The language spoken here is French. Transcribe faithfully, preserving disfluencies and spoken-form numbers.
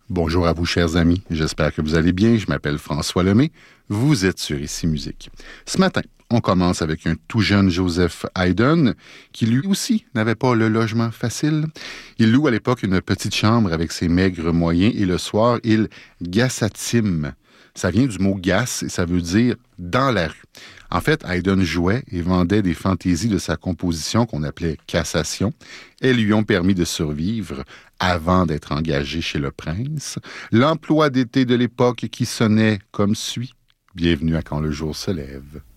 Bonjour à vous, chers amis. J'espère que vous allez bien. Je m'appelle François Lemay. Vous êtes sur Ici Musique. Ce matin, on commence avec un tout jeune Joseph Haydn, qui lui aussi n'avait pas le logement facile. Il loue à l'époque une petite chambre avec ses maigres moyens et le soir, il gassatime. Ça vient du mot gasse et ça veut dire dans la rue. En fait, Haydn jouait et vendait des fantaisies de sa composition qu'on appelait cassation. Elles lui ont permis de survivre avant d'être engagé chez le prince. L'emploi d'été de l'époque qui sonnait comme suit. Bienvenue à Quand le jour se lève.